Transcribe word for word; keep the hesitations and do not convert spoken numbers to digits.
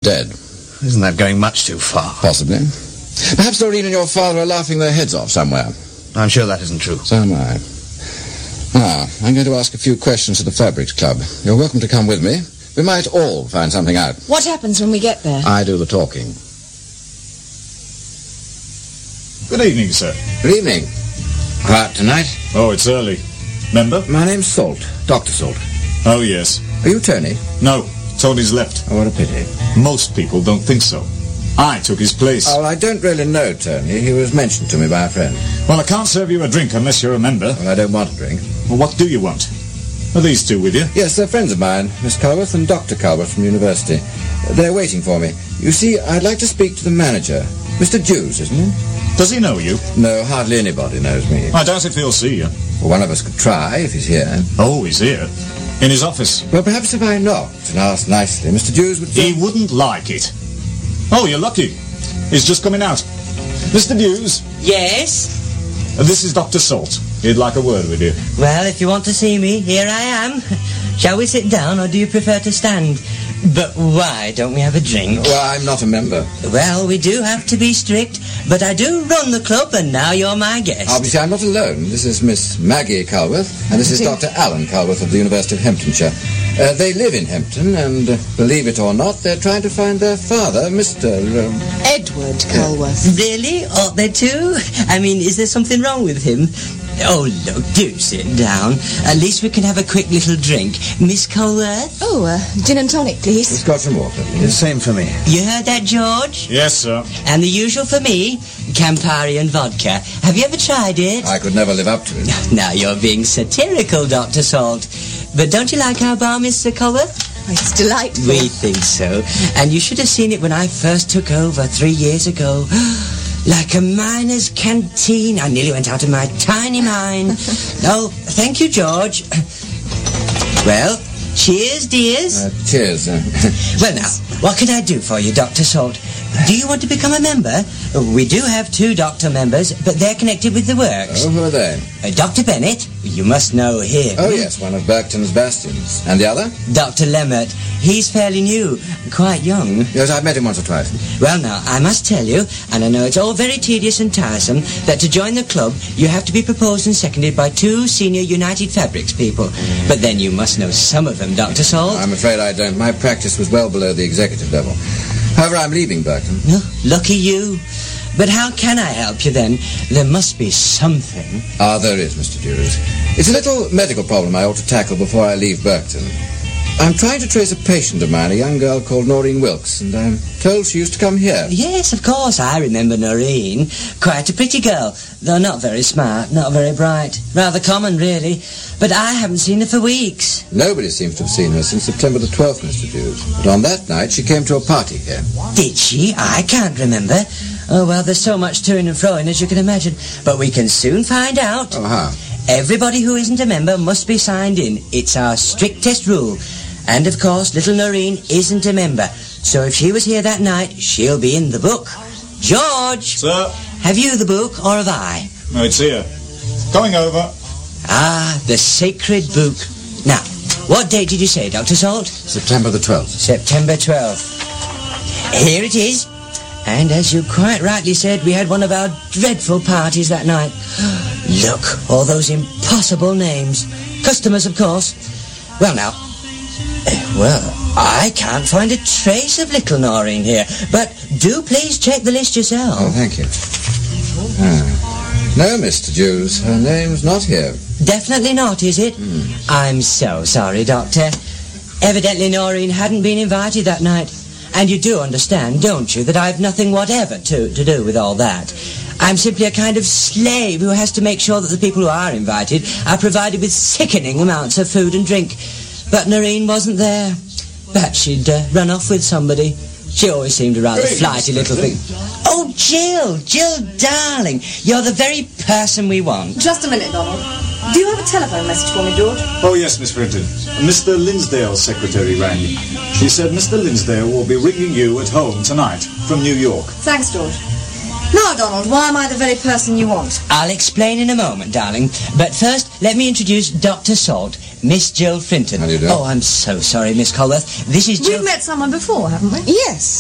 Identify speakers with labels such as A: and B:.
A: dead.
B: Isn't that going much too far?
A: Possibly. Perhaps Noreen and your father are laughing their heads off somewhere.
B: I'm sure that isn't true.
A: So am I. Now, I'm going to ask a few questions to the Fabrics Club. You're welcome to come with me. We might all find something out.
C: What happens when we get there?
A: I do the talking.
D: Good evening, sir.
A: Good evening. Quiet tonight?
D: Oh, it's early. Member?
A: My name's Salt. Doctor Salt.
D: Oh, yes.
A: Are you Tony?
D: No, Tony's left.
A: Oh, what a pity.
D: Most people don't think so. I took his place.
A: Oh, I don't really know Tony. He was mentioned to me by a friend.
D: Well, I can't serve you a drink unless you're a member.
A: Well, I don't want a drink.
D: Well, what do you want? Are these two with you?
A: Yes, they're friends of mine, Miss Culworth and Doctor Culworth from university. They're waiting for me. You see, I'd like to speak to the manager. Mister Dews, isn't he?
D: Does he know you?
A: No, hardly anybody knows me.
D: I doubt if he'll see you.
A: Well, one of us could try, if he's here.
D: Oh, he's here. In his office.
A: Well, perhaps if I knocked and asked nicely, Mister Dews would...
D: He wouldn't like it. Oh, you're lucky. He's just coming out. Mister Dews?
E: Yes?
D: This is Doctor Salt. He'd like a word with you.
E: Well, if you want to see me, here I am. Shall we sit down, or do you prefer to stand? But why don't we have a drink?
A: Well, I'm not a member.
E: Well, we do have to be strict, but I do run the club, and now you're my guest.
A: Obviously, I'm not alone. This is Miss Maggie Culworth, and this is Doctor Alan Culworth of the University of Hamptonshire. Uh, they live in Hampton, and, uh, believe it or not, they're trying to find their father, Mister Um...
C: Edward Culworth.
E: Really? Ought they too? I mean, is there something wrong with him? Oh, look, do sit down. At least we can have a quick little drink. Miss Culworth?
C: Oh, uh, gin and tonic, please.
A: Scotch and water, please.
B: The same for me.
E: You heard that, George?
D: Yes, sir.
E: And the usual for me, Campari and vodka. Have you ever tried it?
A: I could never live up to it.
E: Now you're being satirical, Doctor Salt. But don't you like our bar, Mister Culworth?
C: It's delightful.
E: We think so. And you should have seen it when I first took over three years ago. Like a miner's canteen. I nearly went out of my tiny mind. Oh, thank you, George. Well, cheers, dears.
A: Uh, cheers. Uh,
E: well, now, what can I do for you, Doctor Salt? Do you want to become a member? We do have two doctor members, but they're connected with the works.
A: Oh, who are they?
E: Uh, Doctor Bennett, you must know him.
A: Oh, yes, one of Berkton's bastions. And the other?
E: Doctor Lemmert. He's fairly new, quite young.
A: Yes, I've met him once or twice.
E: Well, now, I must tell you, and I know it's all very tedious and tiresome, that to join the club, you have to be proposed and seconded by two senior United Fabrics people. But then you must know some of them, Doctor Salt.
A: I'm afraid I don't. My practice was well below the executive level. However, I'm leaving Berkton.
E: Oh, lucky you. But how can I help you, then? There must be something.
A: Ah, there is, Mister Dews. It's a little medical problem I ought to tackle before I leave Berkton. I'm trying to trace a patient of mine, a young girl called Noreen Wilkes, and I'm told she used to come here.
E: Yes, of course, I remember Noreen. Quite a pretty girl, though not very smart, not very bright. Rather common, really. But I haven't seen her for weeks.
A: Nobody seems to have seen her since September the twelfth, Mister Dews. But on that night, she came to a party here.
E: Did she? I can't remember. Oh, well, there's so much to-ing and fro-ing, as you can imagine. But we can soon find out.
A: Oh, how?
E: Everybody who isn't a member must be signed in. It's our strictest rule. And, of course, little Noreen isn't a member. So if she was here that night, she'll be in the book. George!
D: Sir?
E: Have you the book, or have I?
D: No, it's here. Going over.
E: Ah, the sacred book. Now, what date did you say, Doctor Salt?
A: September the twelfth.
E: September twelfth. Here it is. And as you quite rightly said, we had one of our dreadful parties that night. Look, all those impossible names. Customers, of course. Well, now, well, I can't find a trace of little Noreen here, but do please check the list yourself.
A: Oh, thank you. Ah. No, Mister Dews, her name's not here.
E: Definitely not, is it?
A: Mm.
E: I'm so sorry, Doctor. Evidently Noreen hadn't been invited that night. And you do understand, don't you, that I've nothing whatever to, to do with all that. I'm simply a kind of slave who has to make sure that the people who are invited are provided with sickening amounts of food and drink. But Noreen wasn't there. Perhaps she'd uh, run off with somebody. She always seemed a rather flighty little thing. Oh, Jill, Jill, darling, you're the very person we want.
F: Just a minute, Donald. Do you have a telephone message for me, George?
D: Oh, yes, Miss Brinton. Mister Linsdale's secretary rang. She said Mister Linsdale will be ringing you at home tonight from New York.
F: Thanks, George. Now, Donald, why am I the very person you want?
E: I'll explain in a moment, darling. But first, let me introduce Doctor Salt, Miss Jill Frinton.
A: How do you do?
E: Oh, I'm so sorry, Miss Culworth. This is Jill...
F: We've met someone before, haven't we?
C: Yes.